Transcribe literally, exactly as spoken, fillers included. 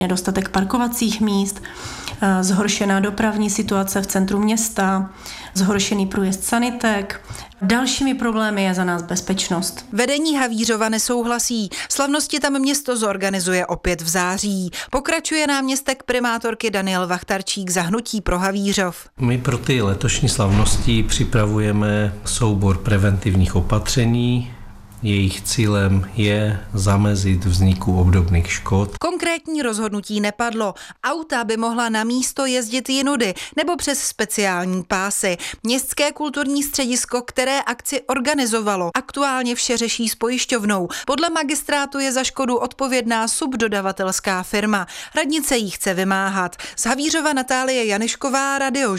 nedostatek parkovacích míst, zhoršená dopravní situace v centru města, zhoršený průjezd sanitek. Dalšími problémy je za nás bezpečnost. Vedení Havířova nesouhlasí. Slavnosti tam město zorganizuje opět v září. Pokračuje náměstek primátorky Daniel Vachtarčík za Hnutí pro Havířov. My pro ty letošní slavnosti připravujeme soubor preventivních opatření. Jejich cílem je zamezit vzniku obdobných škod. Konkrétní rozhodnutí nepadlo. Auta by mohla na místo jezdit jinudy nebo přes speciální pásy. Městské kulturní středisko, které akci organizovalo, aktuálně vše řeší s pojišťovnou. Podle magistrátu je za škodu odpovědná subdodavatelská firma. Radnice jí chce vymáhat. Z Havířova Natálie Janišková, Radio